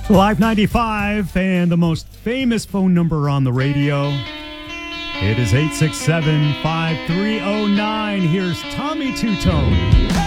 Live 95 and the most famous phone number on the radio. It is 867-5309. Here's Tommy Two Tone.